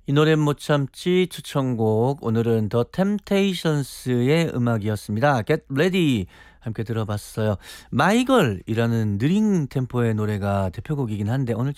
이 노래 못 참지 추천곡 오늘은 더 템테이션스의 음악이었습니다. Get Ready 함께 들어봤어요. 마이걸이라는 느린 템포의 노래가 대표곡이긴 한데 오늘